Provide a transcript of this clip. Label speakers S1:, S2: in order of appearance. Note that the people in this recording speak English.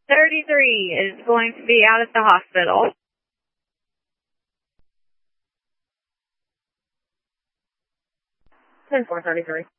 S1: 33 is going to be out at the hospital.
S2: 10-4-33.